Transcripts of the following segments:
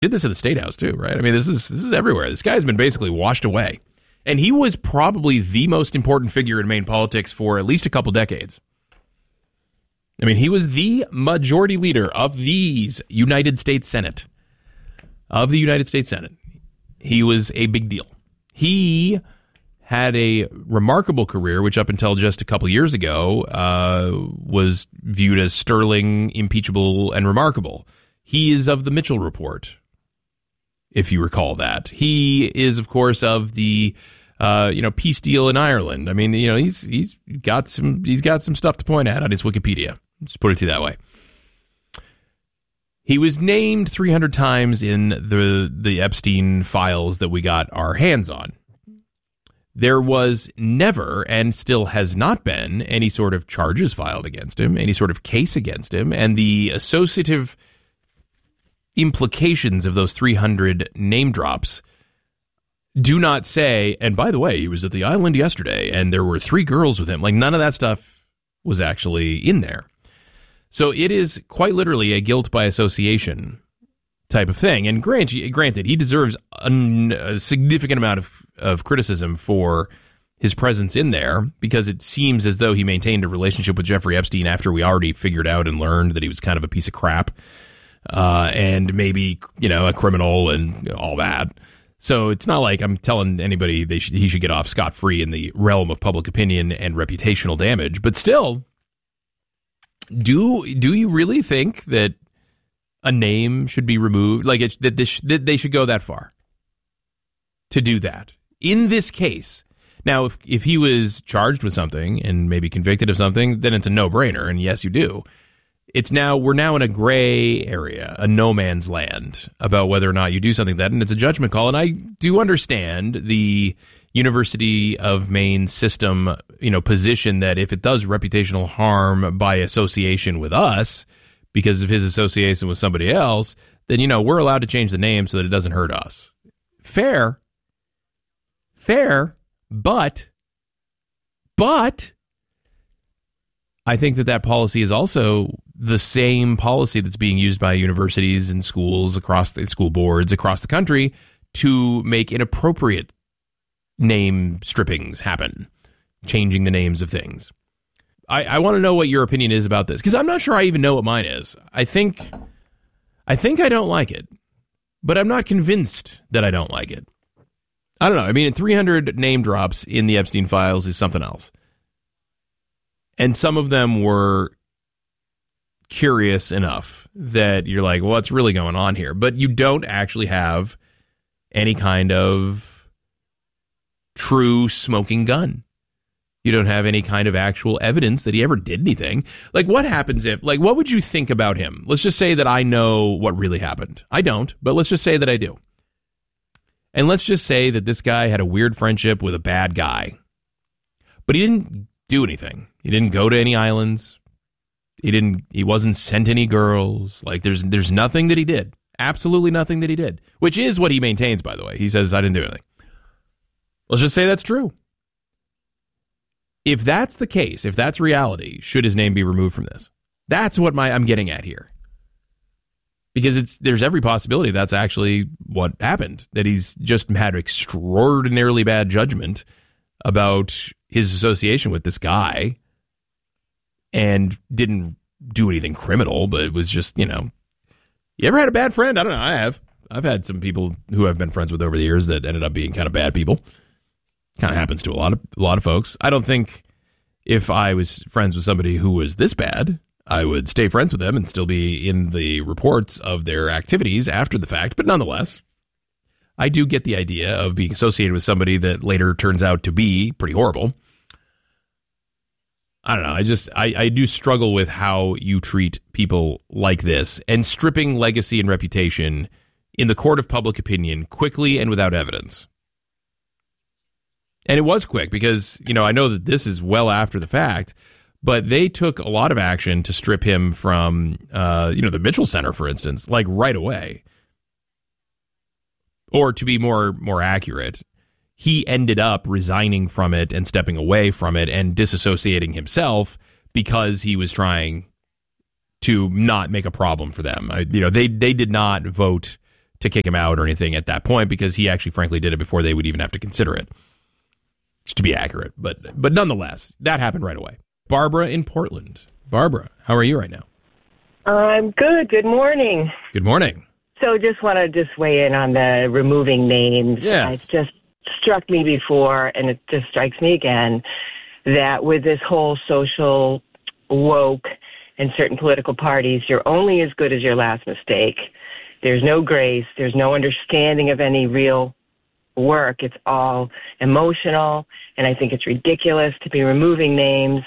Did this in the State House too, right? I mean, this is everywhere. This guy's been basically washed away. And he was probably the most important figure in Maine politics for at least a couple decades. I mean, he was the majority leader of the United States Senate. He was a big deal. He had a remarkable career, which up until just a couple years ago was viewed as sterling, impeachable, and remarkable. He is of the Mitchell Report, if you recall that. He is, of course, of the peace deal in Ireland. I mean, he's got some stuff to point at on his Wikipedia. Just put it to you that way. He was named 300 times in the Epstein files that we got our hands on. There was never, and still has not been, any sort of charges filed against him, any sort of case against him, and the associative implications of those 300 name drops do not say, and by the way, he was at the island yesterday, and there were 3 girls with him. Like, none of that stuff was actually in there. So it is quite literally a guilt by association type of thing. And granted, he deserves a significant amount of criticism for his presence in there, because it seems as though he maintained a relationship with Jeffrey Epstein after we already figured out and learned that he was kind of a piece of crap and maybe, a criminal and all that. So it's not like I'm telling anybody he should get off scot-free in the realm of public opinion and reputational damage. But still, do you really think that a name should be removed? Like that they should go that far to do that in this case? Now, if he was charged with something and maybe convicted of something, then it's a no-brainer. And yes, you do. We're now in a gray area, a no man's land about whether or not you do something like that, and it's a judgment call. And I do understand the University of Maine system, position that if it does reputational harm by association with us because of his association with somebody else, then, we're allowed to change the name so that it doesn't hurt us. Fair, but I think that policy is also the same policy that's being used by universities and schools across the school boards across the country to make inappropriate name strippings happen, changing the names of things. I want to know what your opinion is about this, because I'm not sure I even know what mine is. I think I don't like it, but I'm not convinced that I don't like it. I don't know. I mean, 300 name drops in the Epstein files is something else. And some of them were curious enough that you're like, well, what's really going on here? But you don't actually have any kind of true smoking gun. You don't have any kind of actual evidence that he ever did anything. Like, what happens what would you think about him? Let's just say that I know what really happened. I don't, but let's just say that I do. And let's just say that this guy had a weird friendship with a bad guy, but he didn't do anything. He didn't go to any islands. He wasn't sent any girls. Like, there's nothing that he did. Absolutely nothing that he did, which is what he maintains, by the way. He says, I didn't do anything. Let's just say that's true. If that's the case, if that's reality, should his name be removed from this? That's what I'm getting at here. Because there's every possibility that's actually what happened, that he's just had extraordinarily bad judgment about his association with this guy and didn't do anything criminal, but it was just, you ever had a bad friend? I don't know. I have. I've had some people who I've been friends with over the years that ended up being kind of bad people. Kind of happens to a lot of folks. I don't think if I was friends with somebody who was this bad, I would stay friends with them and still be in the reports of their activities after the fact. But nonetheless, I do get the idea of being associated with somebody that later turns out to be pretty horrible. I don't know. I do struggle with how you treat people like this and stripping legacy and reputation in the court of public opinion quickly and without evidence. And it was quick because, I know that this is well after the fact, but they took a lot of action to strip him from, the Mitchell Center, for instance, like right away. Or to be more accurate, he ended up resigning from it and stepping away from it and disassociating himself because he was trying to not make a problem for them. They did not vote to kick him out or anything at that point, because he actually, frankly, did it before they would even have to consider it. Just to be accurate, but nonetheless, that happened right away. Barbara in Portland. Barbara, how are you right now? I'm good. Good morning. Good morning. So just want to weigh in on the removing names. Yes. It just struck me before, and it just strikes me again, that with this whole social woke and certain political parties, you're only as good as your last mistake. There's no grace. There's no understanding of any real work. It's all emotional, and I think it's ridiculous to be removing names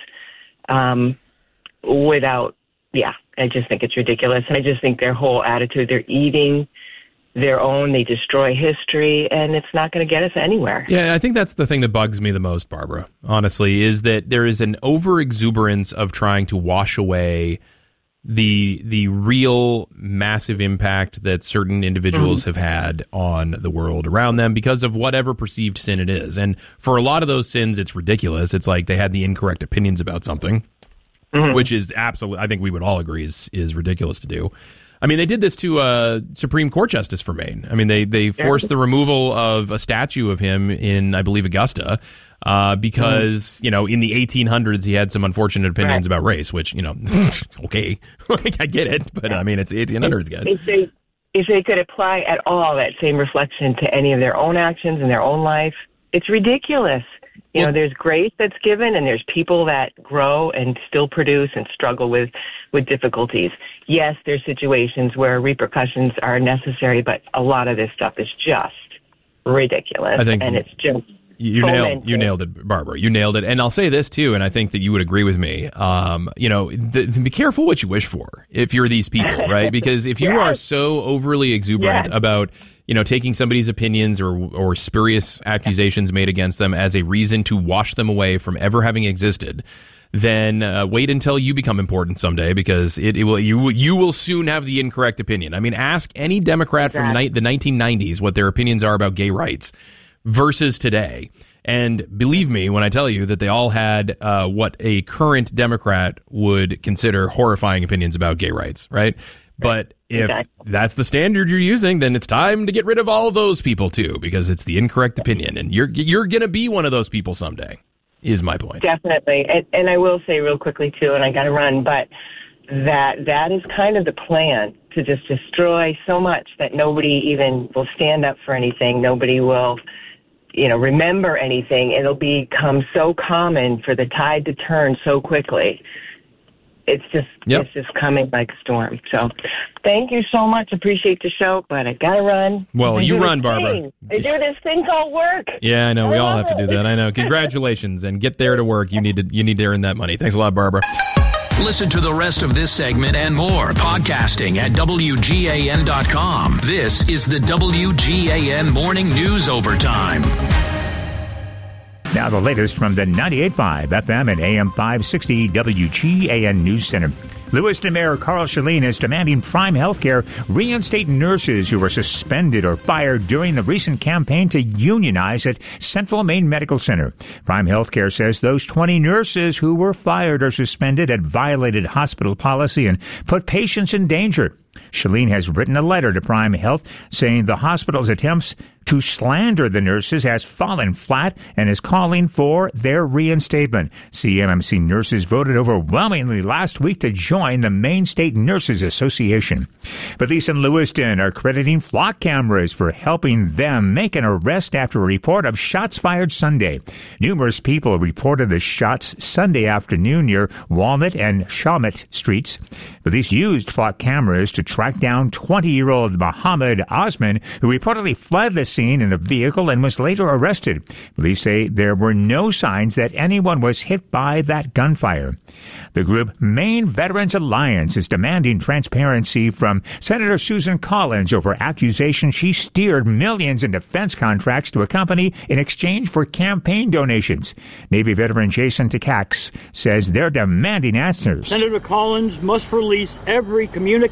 without, I just think it's ridiculous. And I just think their whole attitude, they're eating their own, they destroy history, and it's not going to get us anywhere. Yeah, I think that's the thing that bugs me the most, Barbara, honestly, is that there is an over-exuberance of trying to wash away the real massive impact that certain individuals have had on the world around them because of whatever perceived sin it is. And for a lot of those sins, it's ridiculous. It's like they had the incorrect opinions about something, which is absolutely, I think we would all agree, is ridiculous to do. I mean, they did this to a Supreme Court justice for Maine. I mean, they forced the removal of a statue of him in, I believe, Augusta, because, in the 1800s, he had some unfortunate opinions about race, which, okay, I get it. But, I mean, it's 1800s, guys. If they could apply at all that same reflection to any of their own actions in their own life, it's ridiculous. There's grace that's given, and there's people that grow and still produce and struggle with difficulties. Yes, there's situations where repercussions are necessary, but a lot of this stuff is just ridiculous. I think and it's just you nailed it, Barbara. You nailed it. And I'll say this too, and I think that you would agree with me. Be careful what you wish for if you're these people, right? Because if you are so overly exuberant about taking somebody's opinions or spurious accusations made against them as a reason to wash them away from ever having existed, then wait until you become important someday, because you will soon have the incorrect opinion. I mean, ask any Democrat from the 1990s what their opinions are about gay rights versus today. And believe me when I tell you that they all had what a current Democrat would consider horrifying opinions about gay rights, right? But if that's the standard you're using, then it's time to get rid of all of those people too, because it's the incorrect opinion, and you're going to be one of those people someday, is my point. Definitely. And I will say real quickly too, and I got to run, but that is kind of the plan, to just destroy so much that nobody even will stand up for anything. Nobody will, remember anything. It'll become so common for the tide to turn so quickly. It's just coming like a storm. So thank you so much. Appreciate the show, but I got to run. Well, you run, Barbara. I do this thing called work. Yeah, I know. We all have to do that. I know. Congratulations, and get there to work. You need to earn that money. Thanks a lot, Barbara. Listen to the rest of this segment and more podcasting at WGAN.com. This is the WGAN Morning News Overtime. Now the latest from the 98.5 FM and AM 560 WGAN News Center. Lewiston Mayor Carl Schilling is demanding Prime Healthcare reinstate nurses who were suspended or fired during the recent campaign to unionize at Central Maine Medical Center. Prime Healthcare says those 20 nurses who were fired or suspended had violated hospital policy and put patients in danger. Schilling has written a letter to Prime Health saying the hospital's attempts to slander the nurses has fallen flat and is calling for their reinstatement. CMMC nurses voted overwhelmingly last week to join the Maine State Nurses Association. Police in Lewiston are crediting flock cameras for helping them make an arrest after a report of shots fired Sunday. Numerous people reported the shots Sunday afternoon near Walnut and Shawmut Streets. Police used flock cameras to track down 20-year-old Muhammad Osman, who reportedly fled the scene in a vehicle and was later arrested. Police say there were no signs that anyone was hit by that gunfire. The group Maine Veterans Alliance is demanding transparency from Senator Susan Collins over accusations she steered millions in defense contracts to a company in exchange for campaign donations. Navy veteran Jason Takacs says they're demanding answers. Senator Collins must release every communication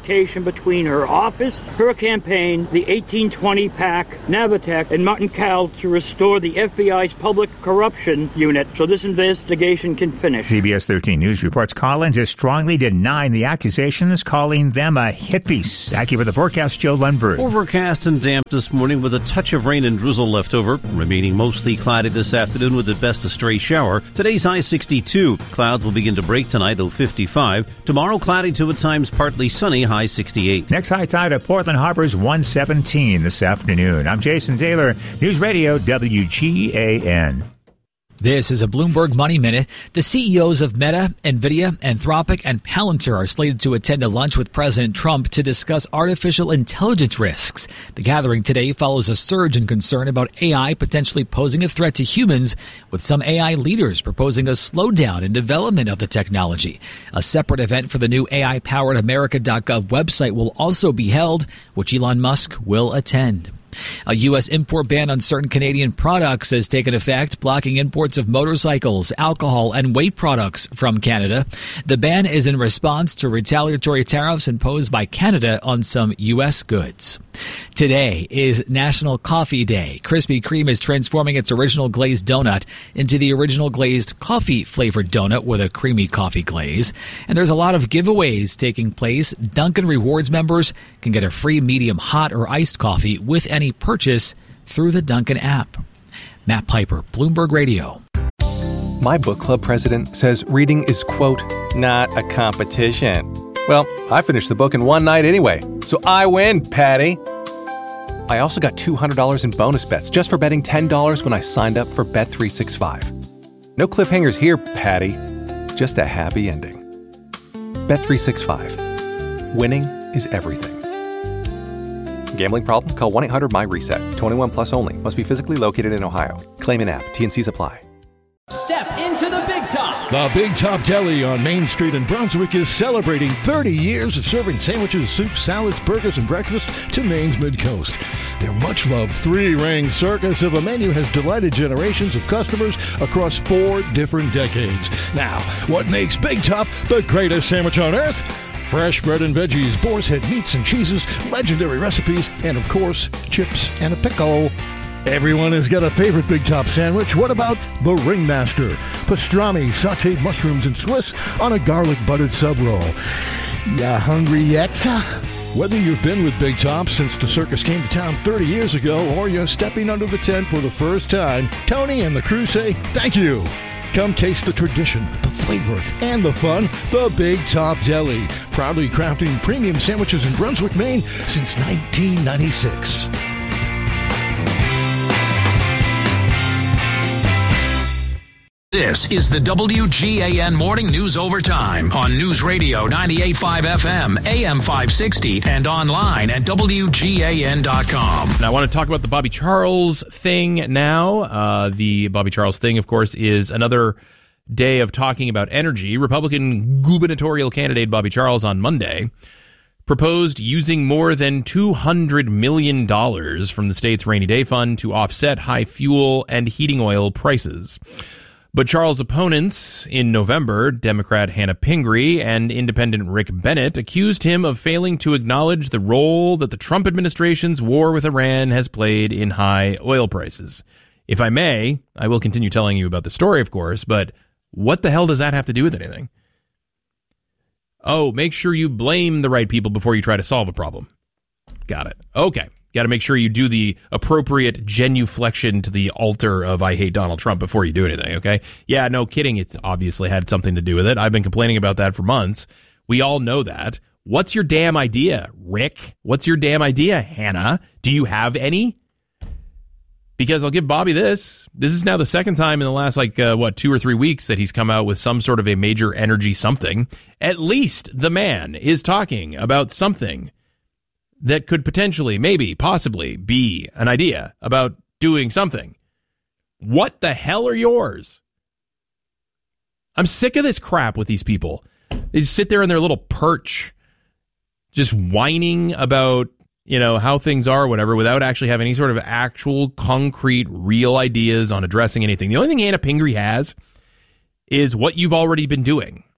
collaboration between her office, her campaign, the 1820 PAC, Navitec, and Martin Cal to restore the FBI's public corruption unit so this investigation can finish. CBS 13 News reports Collins is strongly denying the accusations, calling them a hippies. AccuWeather forecast, Joe Lundberg. Overcast and damp this morning with a touch of rain and drizzle left over. Remaining mostly cloudy this afternoon with at best a stray shower. Today's high 62. Clouds will begin to break tonight, though 55. Tomorrow cloudy to at times partly sunny, high 68. Next high tide at Portland Harbor's 117 this afternoon. I'm Jason Taylor, News Radio WGAN. This is a Bloomberg Money Minute. The CEOs of Meta, NVIDIA, Anthropic, and Palantir are slated to attend a lunch with President Trump to discuss artificial intelligence risks. The gathering today follows a surge in concern about AI potentially posing a threat to humans, with some AI leaders proposing a slowdown in development of the technology. A separate event for the new AI-powered America.gov website will also be held, which Elon Musk will attend. A U.S. import ban on certain Canadian products has taken effect, blocking imports of motorcycles, alcohol, and weight products from Canada. The ban is in response to retaliatory tariffs imposed by Canada on some U.S. goods. Today is National Coffee Day. Krispy Kreme is transforming its original glazed donut into the original glazed coffee-flavored donut with a creamy coffee glaze. And there's a lot of giveaways taking place. Dunkin' Rewards members can get a free medium hot or iced coffee with any purchase through the Dunkin' app. Matt Piper, Bloomberg Radio. My book club president says reading is, quote, not a competition. Well, I finished the book in one night anyway, so I win, Patty. I also got $200 in bonus bets just for betting $10 when I signed up for Bet365. No cliffhangers here, Patty. Just a happy ending. Bet365. Winning is everything. Gambling problem? Call 1-800-MY-RESET. 21 plus only. Must be physically located in Ohio. Claim in app. T&Cs apply. Step into the Big Top. The Big Top Deli on Main Street in Brunswick is celebrating 30 years of serving sandwiches, soups, salads, burgers, and breakfast to Maine's Mid-Coast. Their much-loved three-ring circus of a menu has delighted generations of customers across 4 different decades. Now, what makes Big Top the greatest sandwich on earth? Fresh bread and veggies, boar's head meats and cheeses, legendary recipes, and of course, chips and a pickle. Everyone has got a favorite Big Top sandwich. What about the Ringmaster? Pastrami, sauteed mushrooms, and Swiss on a garlic buttered sub roll. Ya hungry yet? Whether you've been with Big Top since the circus came to town 30 years ago or you're stepping under the tent for the first time, Tony and the crew say thank you. Come taste the tradition, the flavor, and the fun. The Big Top Deli, proudly crafting premium sandwiches in Brunswick, Maine since 1996. This is the WGAN Morning News Overtime on News Radio 98.5 FM, AM 560, and online at WGAN.com. Now, I want to talk about the Bobby Charles thing now. The Bobby Charles thing, of course, is another day of talking about energy. Republican gubernatorial candidate Bobby Charles on Monday proposed using more than $200 million from the state's rainy day fund to offset high fuel and heating oil prices. But Charles' opponents in November, Democrat Hannah Pingree and independent Rick Bennett, accused him of failing to acknowledge the role that the Trump administration's war with Iran has played in high oil prices. If I may, I will continue telling you about the story, of course, but what the hell does that have to do with anything? Oh, make sure you blame the right people before you try to solve a problem. Got it. Okay. Got to make sure you do the appropriate genuflection to the altar of I hate Donald Trump before you do anything, okay? Yeah, no kidding. It's obviously had something to do with it. I've been complaining about that for months. We all know that. What's your damn idea, Rick? What's your damn idea, Hannah? Do you have any? Because I'll give Bobby this. This is now the second time in the last, 2 or 3 weeks that he's come out with some sort of a major energy something. At least the man is talking about something that could potentially, maybe, possibly be an idea about doing something. What the hell are yours? I'm sick of this crap with these people. They just sit there in their little perch, just whining about, how things are, whatever, without actually having any sort of actual, concrete, real ideas on addressing anything. The only thing Hannah Pingree has is what you've already been doing.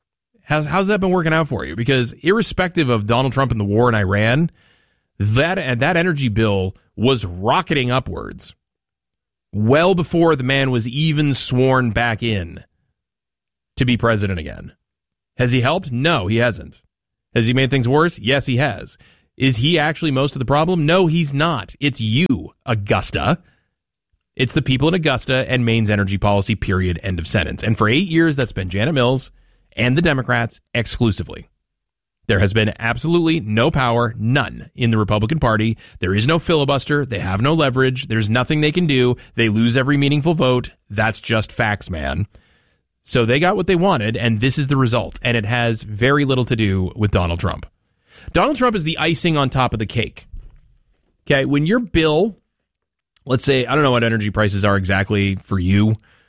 How's that been working out for you? Because irrespective of Donald Trump and the war in Iran, that energy bill was rocketing upwards well before the man was even sworn back in to be president again. Has he helped? No, he hasn't. Has he made things worse? Yes, he has. Is he actually most of the problem? No, he's not. It's you, Augusta. It's the people in Augusta and Maine's energy policy, period, end of sentence. And for 8 years, that's been Janet Mills and the Democrats exclusively. There has been absolutely no power, none, in the Republican Party. There is no filibuster. They have no leverage. There's nothing they can do. They lose every meaningful vote. That's just facts, man. So they got what they wanted, and this is the result. And it has very little to do with Donald Trump. Donald Trump is the icing on top of the cake. Okay, when your bill, let's say, I don't know what energy prices are exactly for you,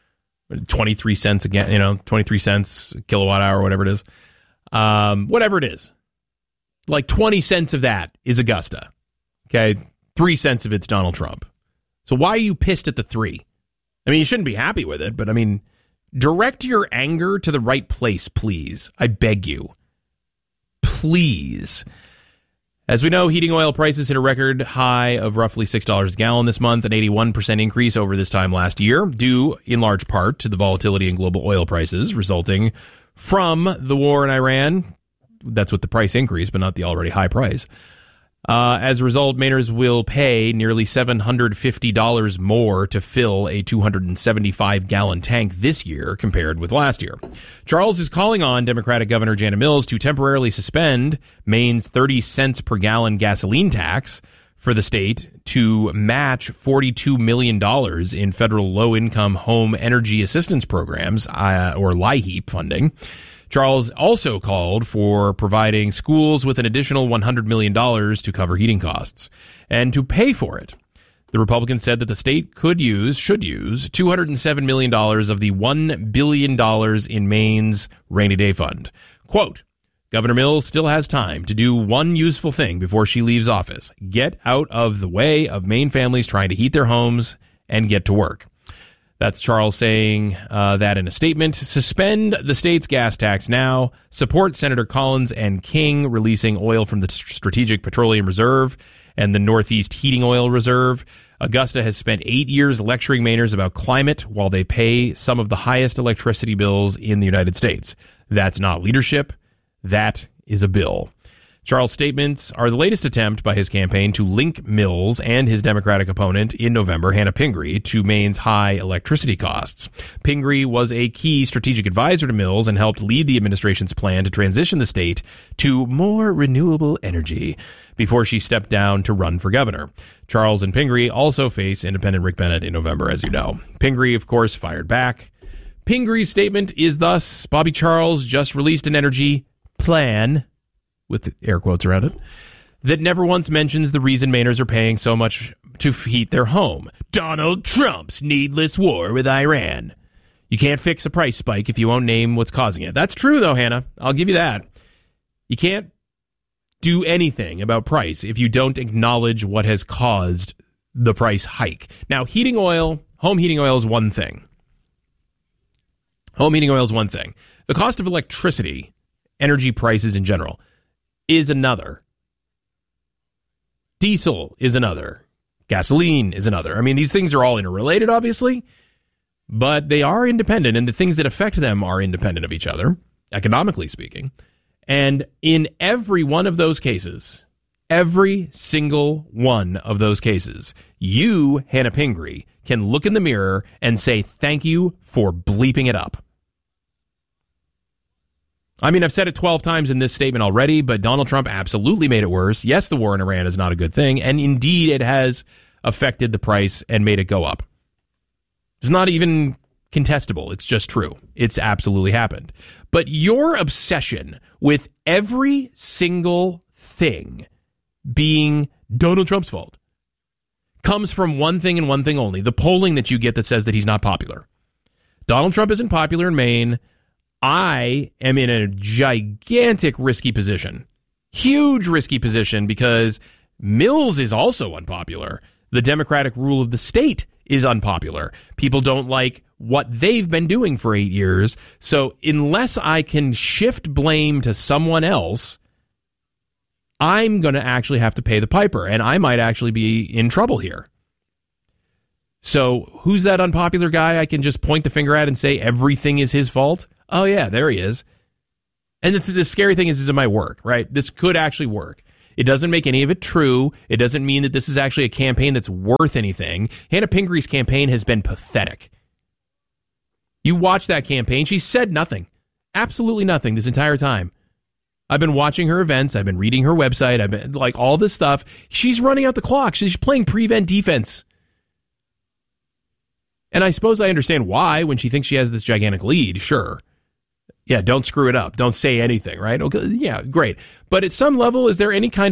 23 cents again, 23 cents a kilowatt hour, whatever it is. Whatever it is, like 20 cents of that is Augusta. Okay. 3 cents of it's Donald Trump. So why are you pissed at the 3? I mean, you shouldn't be happy with it, but I mean, direct your anger to the right place, please. I beg you. Please. As we know, heating oil prices hit a record high of roughly $6 a gallon this month, an 81% increase over this time last year, due in large part to the volatility in global oil prices resulting from the war in Iran. That's with the price increase, but not the already high price. As a result, Mainers will pay nearly $750 more to fill a 275-gallon tank this year compared with last year. Charles is calling on Democratic Governor Janet Mills to temporarily suspend Maine's 30 cents per gallon gasoline tax for the state to match $42 million in federal low-income home energy assistance programs, or LIHEAP funding. Charles also called for providing schools with an additional $100 million to cover heating costs. And to pay for it, the Republicans said that the state should use $207 million of the $1 billion in Maine's rainy day fund. Quote, Governor Mills still has time to do one useful thing before she leaves office. Get out of the way of Maine families trying to heat their homes and get to work. That's Charles saying that in a statement. Suspend the state's gas tax now. Support Senator Collins and King releasing oil from the Strategic Petroleum Reserve and the Northeast Heating Oil Reserve. Augusta has spent 8 years lecturing Mainers about climate while they pay some of the highest electricity bills in the United States. That's not leadership. That is a bill. Charles' statements are the latest attempt by his campaign to link Mills and his Democratic opponent in November, Hannah Pingree, to Maine's high electricity costs. Pingree was a key strategic advisor to Mills and helped lead the administration's plan to transition the state to more renewable energy before she stepped down to run for governor. Charles and Pingree also face independent Rick Bennett in November, as you know. Pingree, of course, fired back. Pingree's statement is thus, Bobby Charles just released an energy plan, with air quotes around it, that never once mentions the reason Mainers are paying so much to heat their home. Donald Trump's needless war with Iran. You can't fix a price spike if you won't name what's causing it. That's true, though, Hannah. I'll give you that. You can't do anything about price if you don't acknowledge what has caused the price hike. Now, heating oil, home heating oil is one thing. Home heating oil is one thing. The cost of electricity, energy prices in general, is another. Diesel is another. Gasoline is another. I mean, these things are all interrelated, obviously, but they are independent, and the things that affect them are independent of each other, economically speaking. And in every one of those cases, every single one of those cases, you, Hannah Pingree, can look in the mirror and say thank you for bleeping it up. I mean, I've said it 12 times in this statement already, but Donald Trump absolutely made it worse. Yes, the war in Iran is not a good thing, and indeed it has affected the price and made it go up. It's not even contestable. It's just true. It's absolutely happened. But your obsession with every single thing being Donald Trump's fault comes from one thing and one thing only, the polling that you get that says that he's not popular. Donald Trump isn't popular in Maine. I am in a gigantic risky position, huge risky position, because Mills is also unpopular. The Democratic rule of the state is unpopular. People don't like what they've been doing for 8 years. So unless I can shift blame to someone else, I'm going to actually have to pay the piper, and I might actually be in trouble here. So who's that unpopular guy I can just point the finger at and say everything is his fault? Oh, yeah, there he is. And the scary thing is it might work, right? This could actually work. It doesn't make any of it true. It doesn't mean that this is actually a campaign that's worth anything. Hannah Pingree's campaign has been pathetic. You watch that campaign, she said nothing. Absolutely nothing this entire time. I've been watching her events. I've been reading her website. I've been like all this stuff. She's running out the clock. She's playing prevent defense. And I suppose I understand why when she thinks she has this gigantic lead. Sure. Yeah, don't screw it up. Don't say anything, right? Okay, yeah, great. But at some level, is there any kind